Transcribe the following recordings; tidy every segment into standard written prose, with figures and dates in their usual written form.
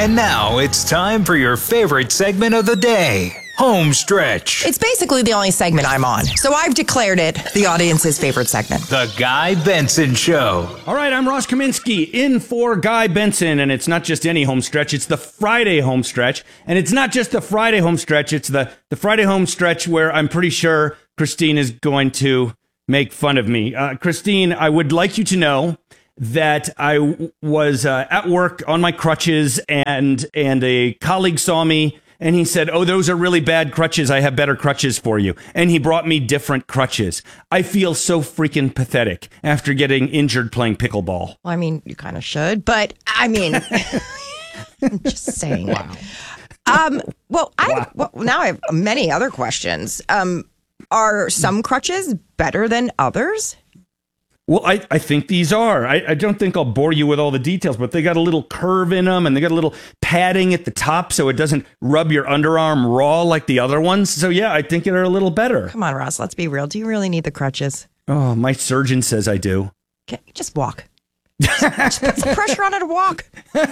And now it's time for your favorite segment of the day, Home Stretch. It's basically the only segment I'm on, so I've declared it the audience's favorite segment. The Guy Benson Show. All right, I'm Ross Kaminsky in for Guy Benson, and it's not just any home stretch, it's the Friday home stretch. And it's not just the Friday home stretch, it's the Friday home stretch where I'm pretty sure Christine is going to make fun of me. Christine, I would like you to know that I was at work on my crutches, and a colleague saw me, and he said, "Oh, those are really bad crutches. I have better crutches for you." And he brought me different crutches. I feel so freaking pathetic after getting injured playing pickleball. Well, I mean, you kind of should, but I mean, I'm just saying. Wow. Well, now I have many other questions. Are some crutches better than others? Well, I think these are. I don't think I'll bore you with all the details, but they got a little curve in them, and they got a little padding at the top so it doesn't rub your underarm raw like the other ones. So, yeah, I think they're a little better. Come on, Ross, let's be real. Do you really need the crutches? Oh, my surgeon says I do. Okay, just walk. Just put some pressure on her to walk.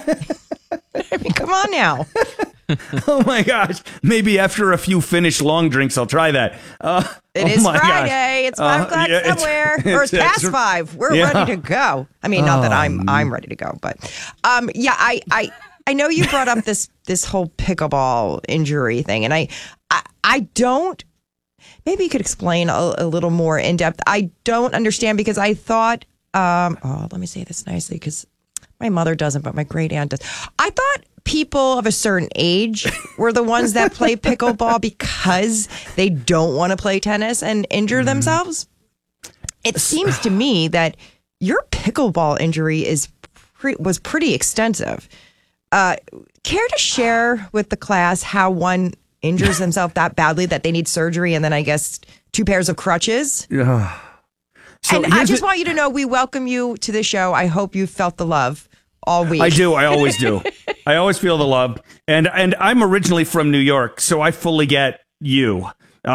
I mean, come on now. Oh, my gosh. Maybe after a few finished long drinks, I'll try that. It is Friday. It's 5 o'clock somewhere. Or it's past 5. We're ready to go. I mean, not that I'm ready to go, but yeah, I know you brought up this whole pickleball injury thing, and I don't. Maybe you could explain a little more in depth. I don't understand because I thought. Let me say this nicely because my mother doesn't, but my great aunt does. I thought people of a certain age were the ones that play pickleball because they don't want to play tennis and injure themselves. It seems to me that your pickleball injury was pretty extensive. Care to share with the class how one injures themselves that badly that they need surgery and then I guess 2 pairs of crutches? Yeah. So and I just want you to know we welcome you to the show. I hope you felt the love all week. I do. I always do. I always feel the love. And I'm originally from New York, so I fully get you.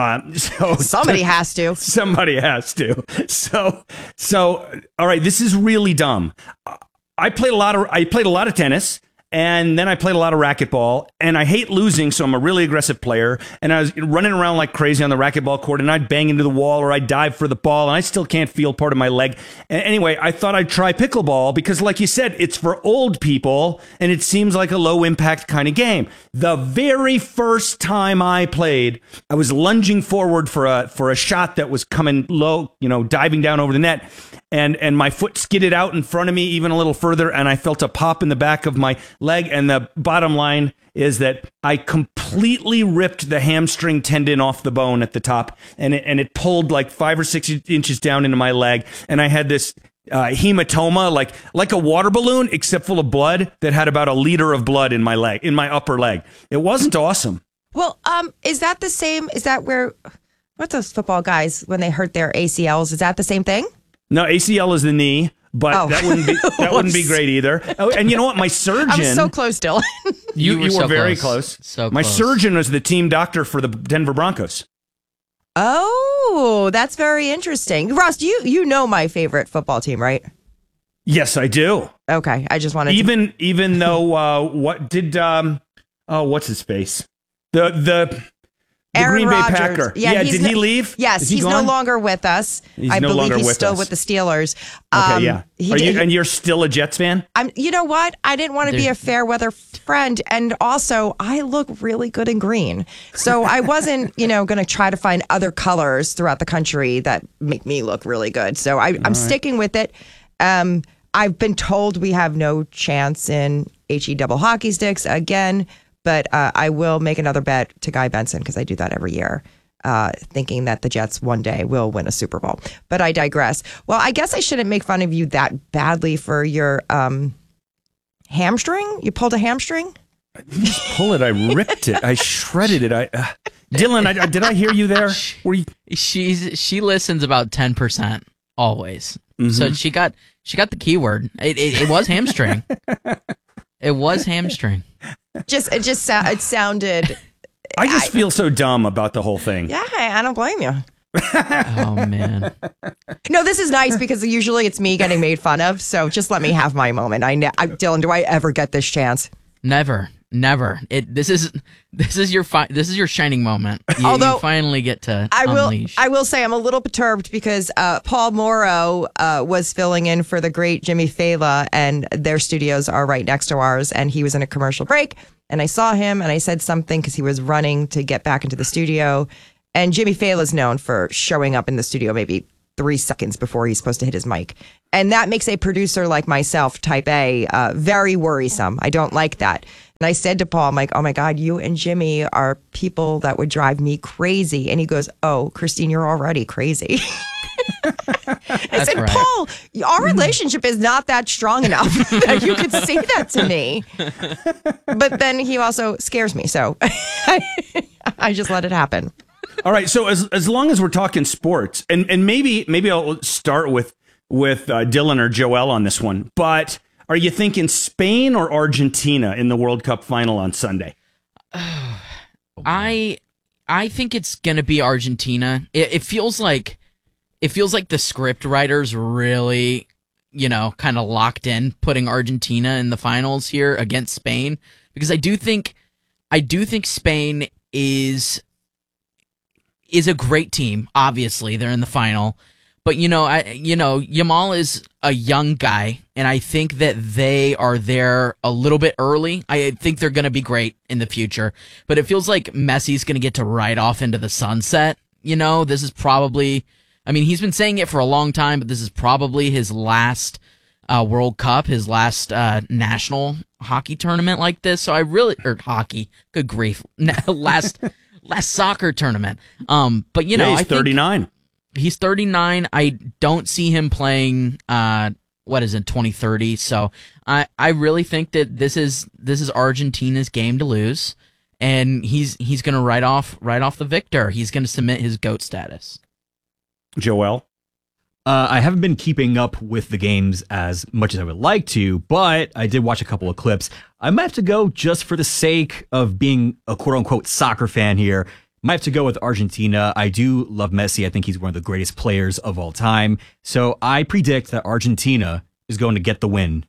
So somebody has to. Somebody has to. So all right, this is really dumb. I played a lot of tennis. And then I played a lot of racquetball, and I hate losing, so I'm a really aggressive player. And I was running around like crazy on the racquetball court, and I'd bang into the wall or I'd dive for the ball, and I still can't feel part of my leg. And anyway, I thought I'd try pickleball because, like you said, it's for old people, and it seems like a low-impact kind of game. The very first time I played, I was lunging forward for a shot that was coming low, diving down over the net, and my foot skidded out in front of me even a little further, and I felt a pop in the back of my leg. And the bottom line is that I completely ripped the hamstring tendon off the bone at the top, and it pulled like 5 or 6 inches down into my leg, and I had this hematoma, like a water balloon, except full of blood that had about 1 liter of blood in my upper leg. It wasn't awesome. Well, is that the same? Is that what's those football guys when they hurt their ACLs? Is that the same thing? No, ACL is the knee. But that wouldn't be great either. Oh, and you know what? My surgeon... I was so close, Dylan. You were so very close. So my close. surgeon was the team doctor for the Denver Broncos. Oh, that's very interesting. Ross, you know my favorite football team, right? Yes, I do. Okay, I just wanted even though what did what's his face? The Aaron Green Bay Rodgers. Packer. Yeah, did he leave? Yes, he's no longer with us. I believe he's still with the Steelers. Okay, yeah. And you're still a Jets fan? You know what? I didn't want to be a fair weather friend, and also I look really good in green, so I wasn't, going to try to find other colors throughout the country that make me look really good. So I'm sticking with it. I've been told we have no chance in HE double hockey sticks again. But I will make another bet to Guy Benson because I do that every year, thinking that the Jets one day will win a Super Bowl. But I digress. Well, I guess I shouldn't make fun of you that badly for your hamstring. You pulled a hamstring? I didn't just pull it. I ripped it. I shredded it. Dylan, did I hear you there? She listens about 10% always. Mm-hmm. So she got the keyword. It was hamstring. It was hamstring. It sounded. I just feel so dumb about the whole thing. Yeah, I don't blame you. Oh man. No, this is nice because usually it's me getting made fun of. So just let me have my moment. Dylan, do I ever get this chance? Never. This is your shining moment. Although you finally get to unleash. I will say I'm a little perturbed because Paul Morrow was filling in for the great Jimmy Fallon, and their studios are right next to ours, and he was in a commercial break, and I saw him, and I said something because he was running to get back into the studio, and Jimmy Fallon is known for showing up in the studio maybe 3 seconds before he's supposed to hit his mic. And that makes a producer like myself, type A, very worrisome. I don't like that. And I said to Paul, I'm like, oh my God, you and Jimmy are people that would drive me crazy. And he goes, oh, Christine, you're already crazy. I said, right. Paul, our relationship is not that strong enough that you could say that to me. But then he also scares me. So I just let it happen. All right. So as long as we're talking sports, and maybe I'll start with Dylan or Joel on this one, but are you thinking Spain or Argentina in the World Cup final on Sunday? I think it's gonna be Argentina. It feels like the script writers really, kind of locked in putting Argentina in the finals here against Spain, because I do think Spain is a great team. Obviously, they're in the final. But, Yamal is a young guy, and I think that they are there a little bit early. I think they're going to be great in the future. But it feels like Messi's going to get to ride off into the sunset. This is probably, he's been saying it for a long time, but this is probably his last World Cup, his last national hockey tournament like this. So hockey, good grief, last soccer tournament. But, he's I think 39. He's 39. I don't see him playing 2030. So I really think that this is Argentina's game to lose, and he's going to ride off the victor. He's going to submit his GOAT status. Joel? I haven't been keeping up with the games as much as I would like to, but I did watch a couple of clips. I might have to go, just for the sake of being a quote-unquote soccer fan here, might have to go with Argentina. I do love Messi. I think he's one of the greatest players of all time. So I predict that Argentina is going to get the win.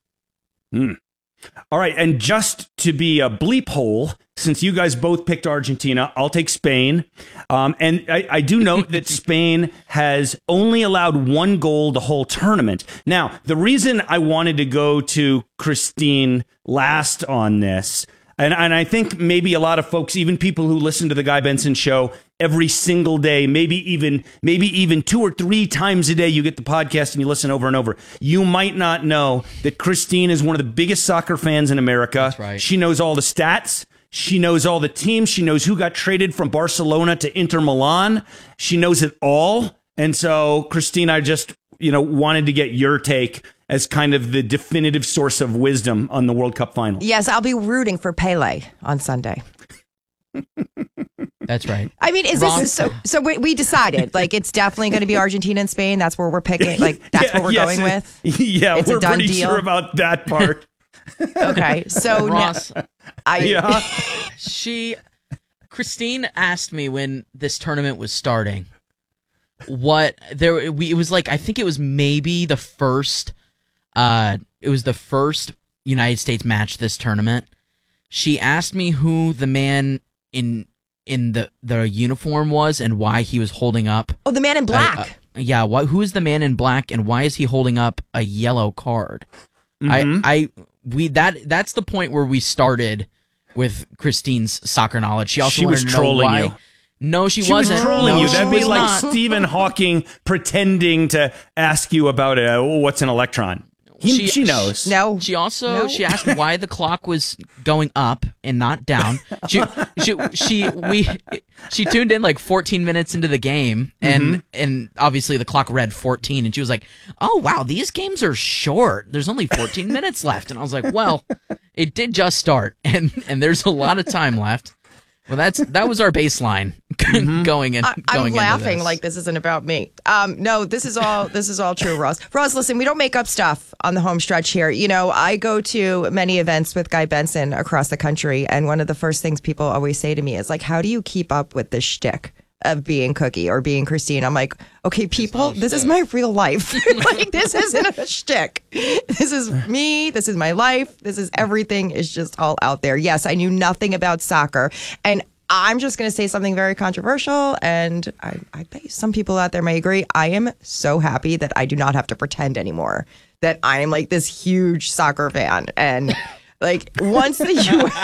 All right, and just to be a bleep hole, since you guys both picked Argentina, I'll take Spain. And I do note that Spain has only allowed 1 goal the whole tournament. Now, the reason I wanted to go to Christine last on this, and I think maybe a lot of folks, even people who listen to the Guy Benson Show every single day, maybe even 2 or 3 times a day, you get the podcast and you listen over and over. You might not know that Christine is one of the biggest soccer fans in America. That's right. She knows all the stats. She knows all the teams. She knows who got traded from Barcelona to Inter Milan. She knows it all. And so, Christine, I just, wanted to get your take as kind of the definitive source of wisdom on the World Cup final. Yes, I'll be rooting for Pele on Sunday. That's right. Is this so? We decided, it's definitely going to be Argentina and Spain. That's where we're picking. That's what we're going with. Yeah, it's we're a done pretty deal. sure about that part. Okay, so Ross, yeah. Christine asked me when this tournament was starting. It was like, I think it was maybe the first. It was the first United States match this tournament. She asked me who the man in the uniform was and why he was holding up. Oh, the man in black. Who is the man in black and why is he holding up a yellow card? Mm-hmm. That's the point where we started with Christine's soccer knowledge. She also was trolling you. No, she She wasn't. was trolling no, you. That'd be like not. Stephen Hawking pretending to ask you about what's an electron. She knows. No. She asked why the clock was going up and not down. She tuned in 14 minutes into the game, and obviously the clock read 14, and she was like, "Oh wow, these games are short. There's only 14 minutes left." And I was like, "Well, it did just start, and there's a lot of time left." Well, that was our baseline going in. I'm laughing like this isn't about me. No, this is all true, Ross. Ross, listen, we don't make up stuff on the home stretch here. I go to many events with Guy Benson across the country, and one of the first things people always say to me is how do you keep up with this shtick? of being Cookie or being Christine. I'm like, okay, people, this is my real life. Like, this isn't a shtick. This is me. This is my life. This is everything is just all out there. Yes, I knew nothing about soccer. And I'm just going to say something very controversial. And I bet some people out there may agree. I am so happy that I do not have to pretend anymore that I am like this huge soccer fan. And like once the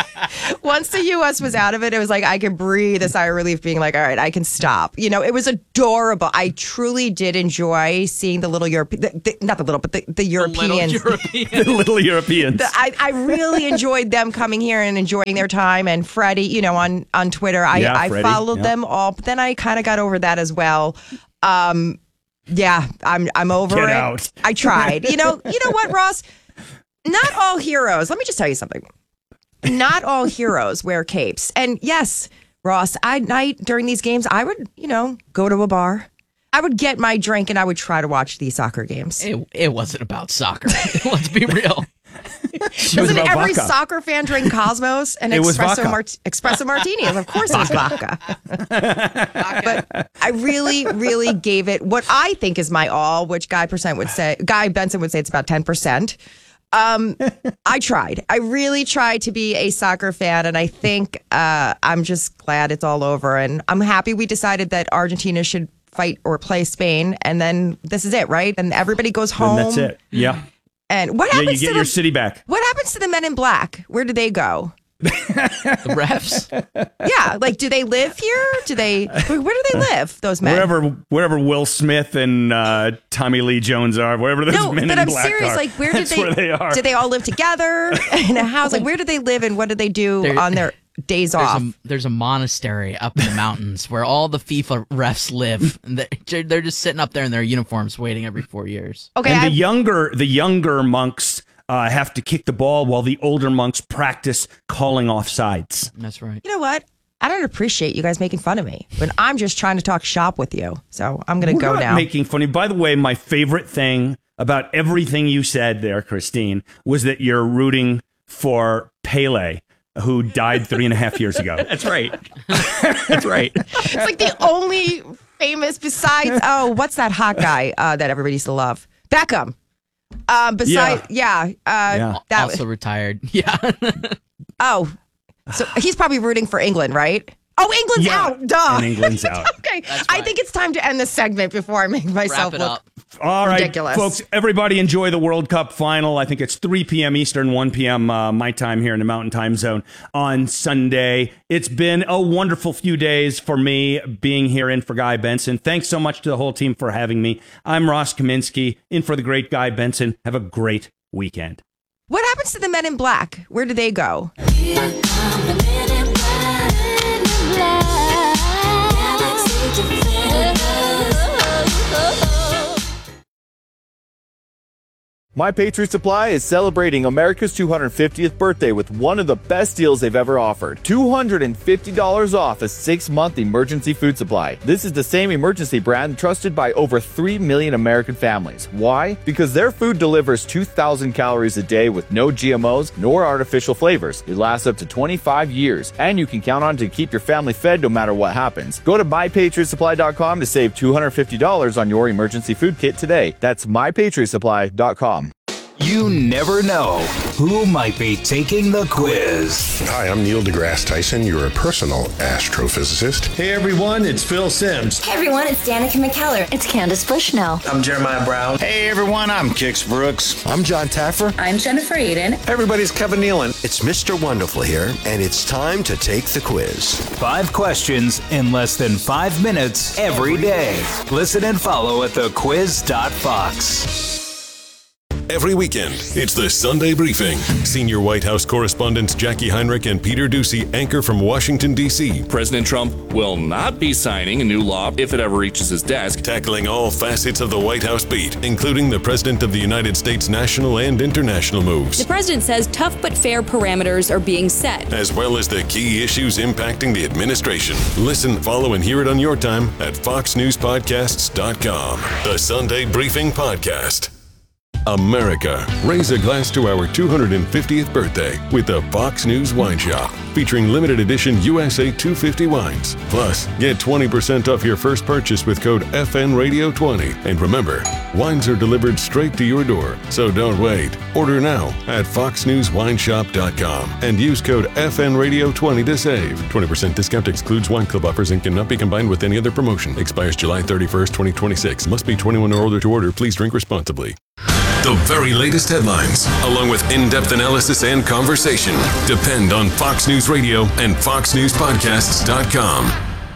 U.S. was out of it, it was like I could breathe a sigh of relief, being like, all right, I can stop. You know, it was adorable. I truly did enjoy seeing the little not the little, but the Europeans. The little Europeans. I really enjoyed them coming here and enjoying their time. And Freddie, you know, on Twitter, I followed them all, but then I kind of got over that as well. Yeah, I'm over Get it. Out. I tried. You know what, Ross? Not all heroes. Let me just tell you something. Not all heroes wear capes. And yes, Ross, during these games, I would, go to a bar. I would get my drink and I would try to watch these soccer games. It wasn't about soccer. Let's be real. Doesn't every soccer fan drink Cosmos and espresso martinis? Of course, it was vodka. But I really, really gave it what I think is my all, which Guy Benson would say it's about 10%. I tried. I really tried to be a soccer fan, and I think I'm just glad it's all over. And I'm happy we decided that Argentina should fight or play Spain, and then this is it, right? And everybody goes home. And that's it. Yeah. And what happens you get your city back. What happens to the Men in Black? Where do they go? The refs? Yeah, like, do they live here? Where do they live, those men? Wherever Will Smith and Tommy Lee Jones are, wherever those men in black are. No, but I'm serious, like, where they are. Do they all live together in a house? Like, where do they live and what do they do on their days off? There's a monastery up in the mountains where all the FIFA refs live. They're just sitting up there in their uniforms waiting every 4 years. Okay, and the younger monks have to kick the ball while the older monks practice calling offsides. That's right. You know what? I don't appreciate you guys making fun of me, but I'm just trying to talk shop with you. So I'm going to go now. Making fun of you. By the way, my favorite thing about everything you said there, Christine, was that you're rooting for Pele, who died 3.5 years ago. That's right. That's right. It's like the only famous besides, what's that hot guy that everybody used to love? Beckham. That also retired. Yeah. So he's probably rooting for England, right? Oh, England's out. Duh. And England's out. Okay. Right. I think it's time to end this segment before I make myself look all right, ridiculous. Folks, everybody enjoy the World Cup final. I think it's 3 p.m. Eastern, 1 p.m. My time here in the Mountain Time Zone on Sunday. It's been a wonderful few days for me being here in for Guy Benson. Thanks so much to the whole team for having me. I'm Ross Kaminsky, in for the great Guy Benson. Have a great weekend. What happens to the Men in Black? Where do they go? Here come the Men in Black. My Patriot Supply is celebrating America's 250th birthday with one of the best deals they've ever offered. $250 off a 6-month emergency food supply. This is the same emergency brand trusted by over 3 million American families. Why? Because their food delivers 2,000 calories a day with no GMOs nor artificial flavors. It lasts up to 25 years, and you can count on it to keep your family fed no matter what happens. Go to MyPatriotSupply.com to save $250 on your emergency food kit today. That's MyPatriotSupply.com. You never know who might be taking the quiz. Hi, I'm Neil deGrasse Tyson, your personal astrophysicist. Hey everyone, it's Phil Simms. Hey everyone, it's Danica McKellar. It's Candace Bushnell. I'm Jeremiah Brown. Hey everyone, I'm Kix Brooks. I'm John Taffer. I'm Jennifer Aiden. Everybody's Kevin Nealon. It's Mr. Wonderful here, and it's time to take the quiz. 5 questions in less than 5 minutes every day. Listen and follow at thequiz.fox. Every weekend, it's the Sunday Briefing. Senior White House correspondents Jackie Heinrich and Peter Doocy anchor from Washington, D.C. President Trump will not be signing a new law if it ever reaches his desk. Tackling all facets of the White House beat, including the President of the United States' national and international moves. The president says tough but fair parameters are being set, as well as the key issues impacting the administration. Listen, follow, and hear it on your time at foxnewspodcasts.com. The Sunday Briefing Podcast. America. Raise a glass to our 250th birthday with the Fox News Wine Shop, featuring limited edition USA 250 wines. Plus, get 20% off your first purchase with code FNRadio20. And remember, wines are delivered straight to your door, so don't wait. Order now at foxnewswineshop.com and use code FNRadio20 to save. 20% discount excludes wine club offers and cannot be combined with any other promotion. Expires July 31st, 2026. Must be 21 or older to order. Please drink responsibly. The very latest headlines, along with in-depth analysis and conversation, depend on Fox News Radio and FoxNewsPodcasts.com.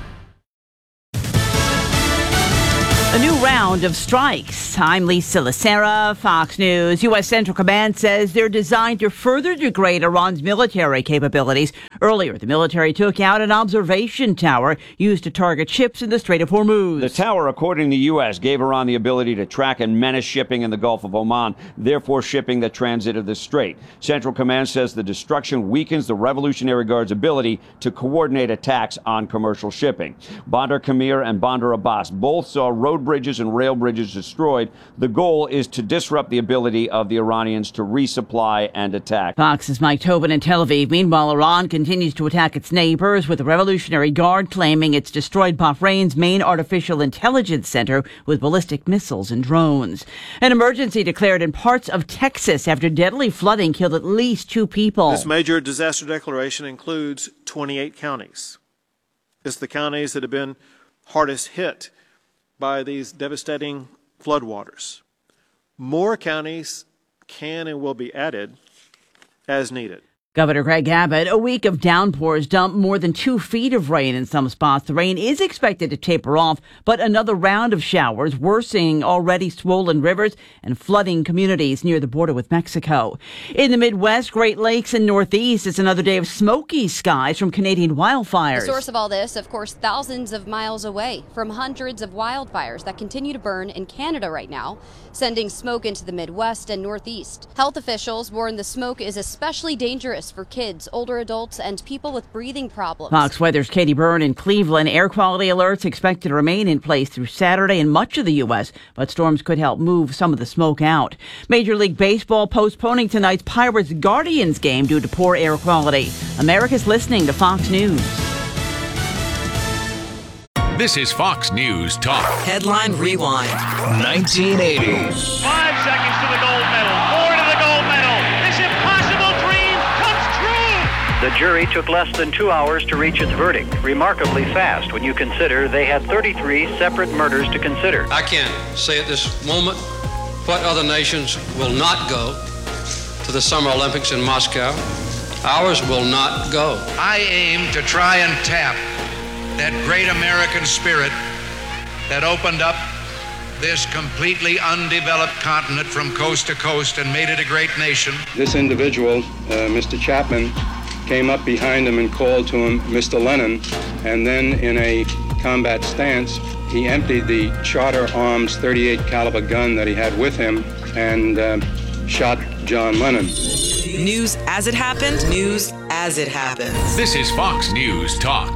A new round of strikes. I'm Lisa Lacera, Fox News. U.S. Central Command says they're designed to further degrade Iran's military capabilities. Earlier, the military took out an observation tower used to target ships in the Strait of Hormuz. The tower, according to the U.S., gave Iran the ability to track and menace shipping in the Gulf of Oman, therefore shipping that transited the strait. Central Command says the destruction weakens the Revolutionary Guard's ability to coordinate attacks on commercial shipping. Bandar Kamir and Bandar Abbas both saw road bridges and rail bridges destroyed. The goal is to disrupt the ability of the Iranians to resupply and attack. Fox's Mike Tobin in Tel Aviv. Meanwhile, Iran continues to attack its neighbors, with the Revolutionary Guard claiming it's destroyed Bahrain's main artificial intelligence center with ballistic missiles and drones. An emergency declared in parts of Texas after deadly flooding killed at least 2 people. This major disaster declaration includes 28 counties. It's the counties that have been hardest hit by these devastating floodwaters. More counties can and will be added as needed. Governor Greg Abbott, a week of downpours dumped more than 2 feet of rain in some spots. The rain is expected to taper off, but another round of showers worsening already swollen rivers and flooding communities near the border with Mexico. In the Midwest, Great Lakes, and Northeast, it's another day of smoky skies from Canadian wildfires. The source of all this, of course, thousands of miles away from hundreds of wildfires that continue to burn in Canada right now, sending smoke into the Midwest and Northeast. Health officials warn the smoke is especially dangerous for kids, older adults, and people with breathing problems. Fox Weather's Katie Byrne in Cleveland. Air quality alerts expected to remain in place through Saturday in much of the U.S., but storms could help move some of the smoke out. Major League Baseball postponing tonight's Pirates-Guardians game due to poor air quality. America's listening to Fox News. This is Fox News Talk. Headline Rewind. 1980. 5 seconds to the gold medal. 4 to the gold medal. This impossible dream comes true. The jury took less than 2 hours to reach its verdict. Remarkably fast when you consider they had 33 separate murders to consider. I can't say at this moment what other nations will not go to the Summer Olympics in Moscow. Ours will not go. I aim to try and tap that great American spirit that opened up this completely undeveloped continent from coast to coast and made it a great nation. This individual, Mr. Chapman, came up behind him and called to him, Mr. Lennon, and then in a combat stance, he emptied the Charter Arms .38 caliber gun that he had with him and shot John Lennon. News as it happened, news as it happens. This is Fox News Talk.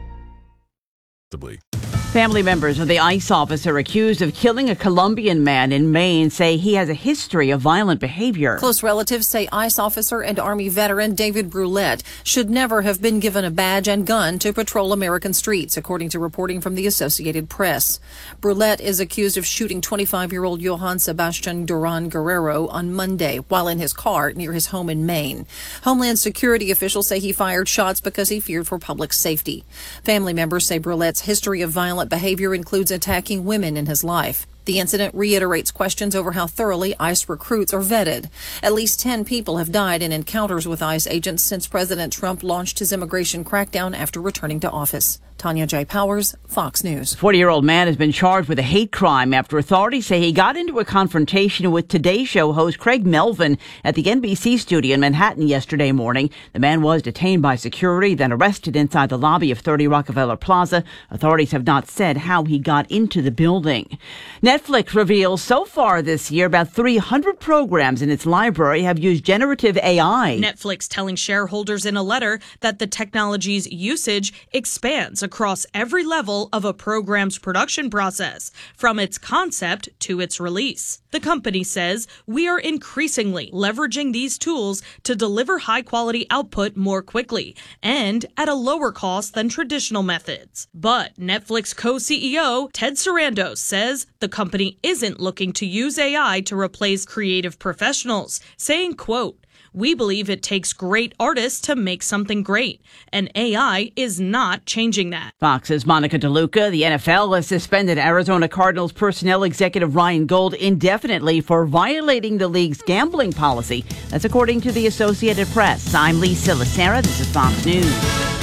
Family members of the ICE officer accused of killing a Colombian man in Maine say he has a history of violent behavior. Close relatives say ICE officer and Army veteran David Brulette should never have been given a badge and gun to patrol American streets, according to reporting from the Associated Press. Brulette is accused of shooting 25-year-old Johann Sebastian Duran Guerrero on Monday while in his car near his home in Maine. Homeland Security officials say he fired shots because he feared for public safety. Family members say Brulette's history of violent behavior includes attacking women in his life. The incident reiterates questions over how thoroughly ICE recruits are vetted. At least 10 people have died in encounters with ICE agents since President Trump launched his immigration crackdown after returning to office. Tanya J. Powers, Fox News. A 40-year-old man has been charged with a hate crime after authorities say he got into a confrontation with Today Show host Craig Melvin at the NBC studio in Manhattan yesterday morning. The man was detained by security, then arrested inside the lobby of 30 Rockefeller Plaza. Authorities have not said how he got into the building. Netflix reveals so far this year about 300 programs in its library have used generative AI. Netflix telling shareholders in a letter that the technology's usage expands across every level of a program's production process, from its concept to its release. The company says we are increasingly leveraging these tools to deliver high-quality output more quickly and at a lower cost than traditional methods. But Netflix co-CEO Ted Sarandos says the company isn't looking to use AI to replace creative professionals, saying, quote, "We believe it takes great artists to make something great, and AI is not changing that." Fox's Monica DeLuca. The NFL has suspended Arizona Cardinals personnel executive Ryan Gold indefinitely for violating the league's gambling policy. That's according to the Associated Press. I'm Lisa Lacera. This is Fox News.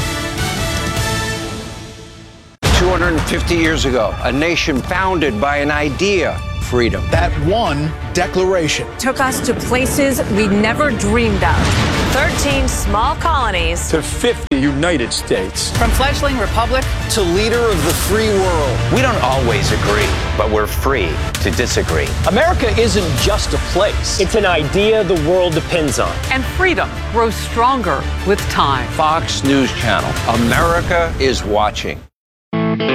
250 years ago, a nation founded by an idea, freedom. That one declaration took us to places we never dreamed of. 13 small colonies to 50 United States. From fledgling republic to leader of the free world. We don't always agree, but we're free to disagree. America isn't just a place. It's an idea the world depends on. And freedom grows stronger with time. Fox News Channel. America is watching.